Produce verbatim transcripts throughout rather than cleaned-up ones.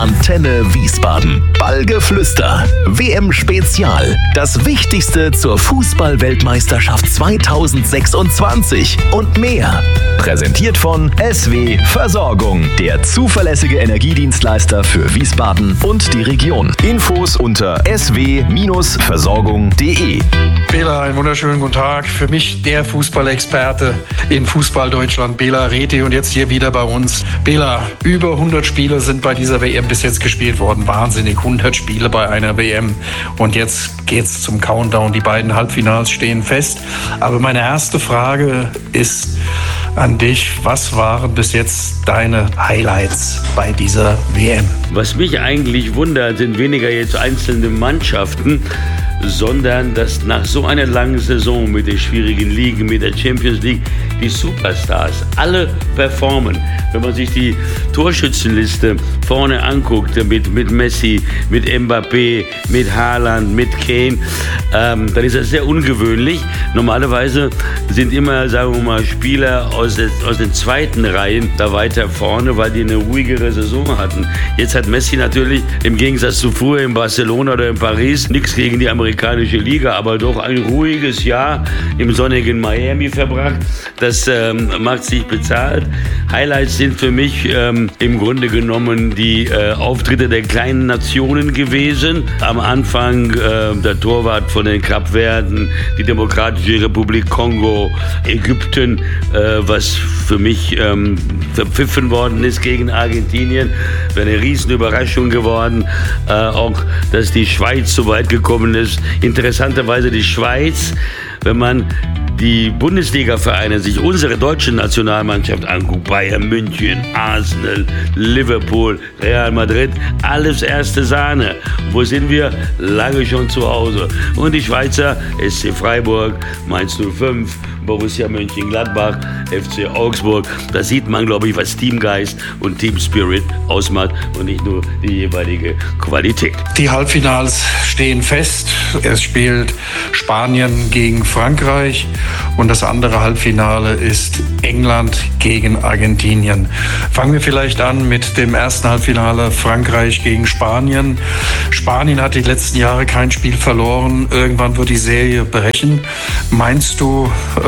Antenne Wiesbaden. Ballgeflüster. W M-Spezial. Das Wichtigste zur Fußball-Weltmeisterschaft zweitausendsechsundzwanzig und mehr. Präsentiert von S W Versorgung. Der zuverlässige Energiedienstleister für Wiesbaden und die Region. Infos unter s w Versorgung punkt de. Bela, einen wunderschönen guten Tag. Für mich der Fußballexperte in Fußball Deutschland, Bela Reti, und jetzt hier wieder bei uns. Bela, über hundert Spiele sind bei dieser W M bis jetzt gespielt worden. Wahnsinnig, hundert Spiele bei einer W M. Und jetzt geht's zum Countdown. Die beiden Halbfinals stehen fest. Aber meine erste Frage ist an dich. Was waren bis jetzt deine Highlights bei dieser W M? Was mich eigentlich wundert, sind weniger jetzt einzelne Mannschaften, sondern dass nach so einer langen Saison mit den schwierigen Ligen, mit der Champions League, die Superstars alle performen. Wenn man sich die Torschützenliste vorne anguckt, mit, mit Messi, mit Mbappé, mit Haaland, mit Kane, ähm, dann ist das sehr ungewöhnlich. Normalerweise sind immer, sagen wir mal, Spieler aus, der, aus den zweiten Reihen da weiter vorne, weil die eine ruhigere Saison hatten. Jetzt hat Messi natürlich im Gegensatz zu früher in Barcelona oder in Paris nichts gegen die amerikanische Liga, aber doch ein ruhiges Jahr im sonnigen Miami verbracht. Das ähm, macht sich bezahlt. Highlights sind für mich ähm, im Grunde genommen die äh, Auftritte der kleinen Nationen gewesen. Am Anfang äh, der Torwart von den Kapverden, die Demokratische Republik Kongo, Ägypten, äh, was für mich ähm, verpfiffen worden ist gegen Argentinien. Wäre eine Riesenüberraschung geworden. Äh, auch, dass die Schweiz so weit gekommen ist. Interessanterweise die Schweiz, wenn man die Bundesliga-Vereine sich unsere deutsche Nationalmannschaft anguckt, Bayern München, Arsenal, Liverpool, Real Madrid, alles erste Sahne. Wo sind wir? Lange schon zu Hause. Und die Schweizer, S C Freiburg, Mainz null fünf, Borussia Mönchengladbach, F C Augsburg. Da sieht man, glaube ich, was Teamgeist und Teamspirit ausmacht und nicht nur die jeweilige Qualität. Die Halbfinals stehen fest. Es spielt Spanien gegen Frankreich und das andere Halbfinale ist England gegen Argentinien. Fangen wir vielleicht an mit dem ersten Halbfinale Frankreich gegen Spanien. Spanien hat die letzten Jahre kein Spiel verloren. Irgendwann wird die Serie brechen. Meinst du,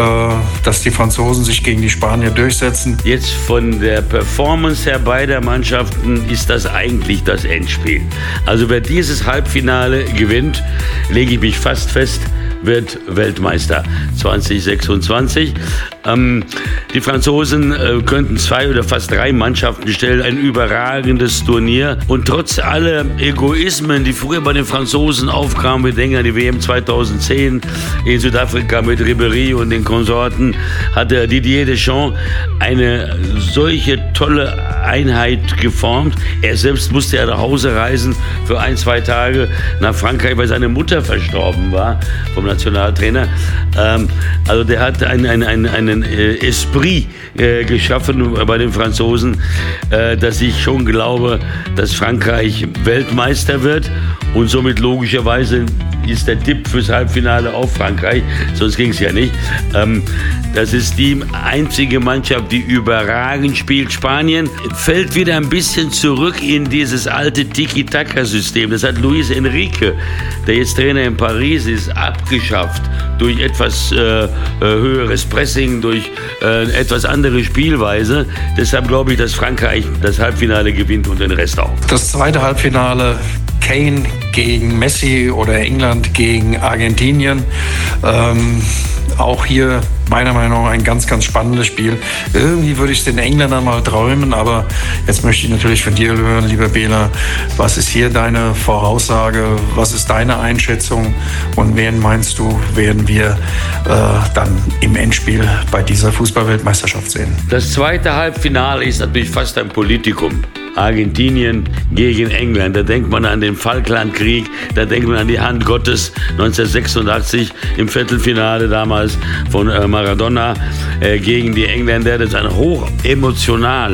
dass die Franzosen sich gegen die Spanier durchsetzen? Jetzt von der Performance her beider Mannschaften ist das eigentlich das Endspiel. Also wer dieses Halbfinale gewinnt, lege ich mich fast fest, wird Weltmeister zwanzig sechsundzwanzig. Ähm, die Franzosen äh, könnten zwei oder fast drei Mannschaften stellen. Ein überragendes Turnier. Und trotz aller Egoismen, die früher bei den Franzosen aufkamen, wir denken an die W M zweitausendzehn in Südafrika mit Ribéry und den Konsorten, hatte Didier Deschamps eine solche tolle Einheit geformt. Er selbst musste ja nach Hause reisen für ein, zwei Tage nach Frankreich, weil seine Mutter verstorben war vom Nationaltrainer. Ähm, also der hat einen, einen, einen, einen äh, Esprit äh, geschaffen bei den Franzosen, äh, dass ich schon glaube, dass Frankreich Weltmeister wird und somit logischerweise ist der Tipp fürs Halbfinale auf Frankreich, sonst ging es ja nicht. Ähm, das ist die einzige Mannschaft, die überragend spielt. Spanien fällt wieder ein bisschen zurück in dieses alte Tiki-Taka-System. Das hat Luis Enrique, der jetzt Trainer in Paris ist, abgeschafft durch etwas äh, höheres Pressing, durch äh, etwas andere Spielweise. Deshalb glaube ich, dass Frankreich das Halbfinale gewinnt und den Rest auch. Das zweite Halbfinale Kane gegen Messi oder England gegen Argentinien. Ähm, auch hier meiner Meinung nach ein ganz, ganz spannendes Spiel. Irgendwie würde ich es den Engländern mal träumen, aber jetzt möchte ich natürlich von dir hören, lieber Bela, was ist hier deine Voraussage, was ist deine Einschätzung und wen meinst du, werden wir äh, dann im Endspiel bei dieser Fußball-Weltmeisterschaft sehen? Das zweite Halbfinale ist natürlich fast ein Politikum. Argentinien gegen England. Da denkt man an den Falklandkrieg, da denkt man an die Hand Gottes neunzehnhundertsechsundachtzig im Viertelfinale damals von äh, Maradona äh, gegen die Engländer. Das ist ein hoch emotional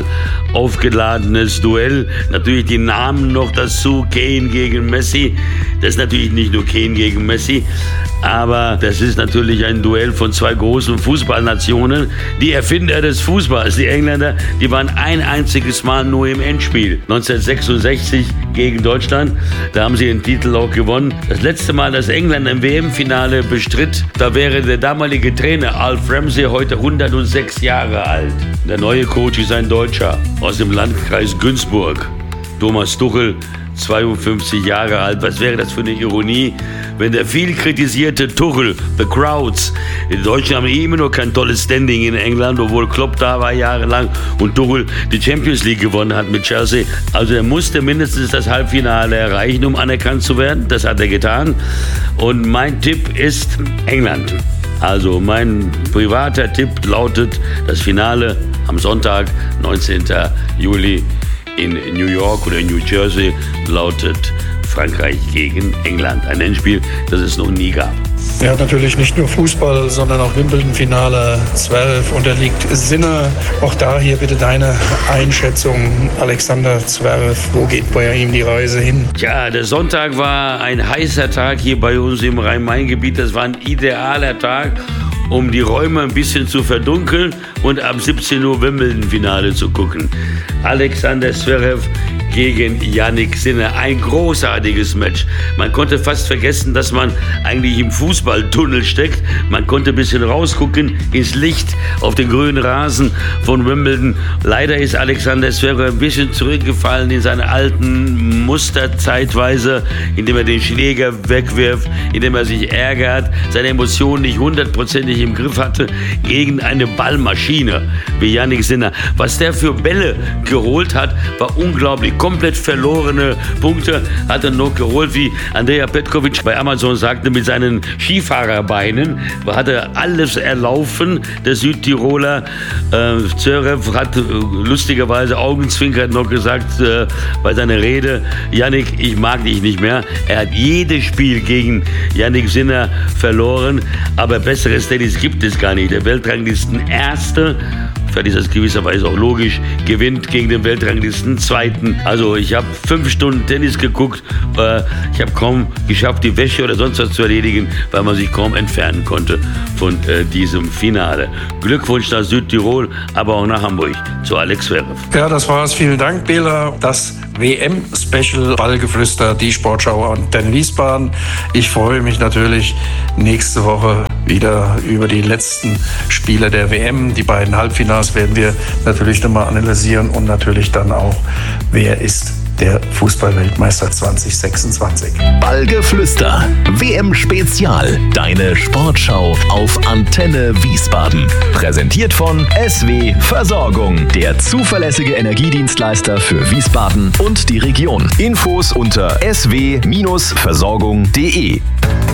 aufgeladenes Duell. Natürlich die Namen noch dazu, Kane gegen Messi. Das ist natürlich nicht nur Kane gegen Messi, aber das ist natürlich ein Duell von zwei großen Fußballnationen. Die Erfinder des Fußballs, die Engländer, die waren ein einziges Mal nur im Endspiel. neunzehnhundertsechsundsechzig gegen Deutschland, da haben sie den Titel auch gewonnen. Das letzte Mal, dass England im W M-Finale bestritt, da wäre der damalige Trainer Alf Ramsey heute hundertsechs Jahre alt. Der neue Coach ist ein Deutscher aus dem Landkreis Günzburg, Thomas Tuchel, zweiundfünfzig Jahre alt. Was wäre das für eine Ironie, wenn der viel kritisierte Tuchel, The Crowds, die Deutschen haben immer noch kein tolles Standing in England, obwohl Klopp da war jahrelang und Tuchel die Champions League gewonnen hat mit Chelsea. Also er musste mindestens das Halbfinale erreichen, um anerkannt zu werden. Das hat er getan. Und mein Tipp ist England. Also mein privater Tipp lautet, das Finale am Sonntag, neunzehnten Juli in New York oder New Jersey, lautet Frankreich gegen England. Ein Endspiel, das es noch nie gab. Ja, natürlich nicht nur Fußball, sondern auch Wimbledon-Finale zwölf unterliegt Sinner. Auch da hier bitte deine Einschätzung. Alexander Zverev, wo geht bei ihm die Reise hin? Ja, der Sonntag war ein heißer Tag hier bei uns im Rhein-Main-Gebiet. Das war ein idealer Tag, um die Räume ein bisschen zu verdunkeln und ab siebzehn Uhr Wimbledon-Finale zu gucken. Alexander Zverev gegen Jannik Sinner. Ein großartiges Match. Man konnte fast vergessen, dass man eigentlich im Fußballtunnel steckt. Man konnte ein bisschen rausgucken ins Licht auf den grünen Rasen von Wimbledon. Leider ist Alexander Zverev ein bisschen zurückgefallen in seine alten Muster zeitweise, indem er den Schläger wegwirft, indem er sich ärgert, seine Emotionen nicht hundertprozentig im Griff hatte, gegen eine Ballmaschine wie Jannik Sinner. Was der für Bälle geholt hat, war unglaublich. Komplett verlorene Punkte hat er noch geholt, wie Andrea Petkovic bei Amazon sagte, mit seinen Skifahrerbeinen. Hat er alles erlaufen. Der Südtiroler äh, Zverev hat äh, lustigerweise augenzwinkernd noch gesagt äh, bei seiner Rede, Jannik, ich mag dich nicht mehr. Er hat jedes Spiel gegen Jannik Sinner verloren, aber besseres Tennis gibt es gar nicht. Der Weltranglisten Erste, vielleicht ist das gewisserweise auch logisch, gewinnt gegen den Weltranglisten Zweiten. Also ich habe fünf Stunden Tennis geguckt. Äh, ich habe kaum geschafft, die Wäsche oder sonst was zu erledigen, weil man sich kaum entfernen konnte von äh, diesem Finale. Glückwunsch nach Südtirol, aber auch nach Hamburg zu Alex Zverev. Ja, das war's. Vielen Dank, Bela. Das W M-Special Ballgeflüster, die Sportschau Antenne Wiesbaden. Ich freue mich natürlich nächste Woche wieder über die letzten Spiele der W M. Die beiden Halbfinals werden wir natürlich nochmal analysieren und natürlich dann auch, wer ist der Fußball-Weltmeister zwanzig sechsundzwanzig. Ballgeflüster, W M-Spezial, deine Sportschau auf Antenne Wiesbaden. Präsentiert von S W Versorgung, der zuverlässige Energiedienstleister für Wiesbaden und die Region. Infos unter s w Bindestrich versorgung punkt de.